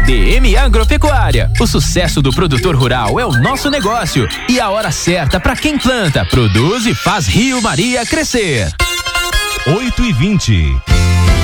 DM Agropecuária. O sucesso do produtor rural é o nosso negócio e a hora certa para quem planta, produz e faz Rio Maria crescer. 8h20.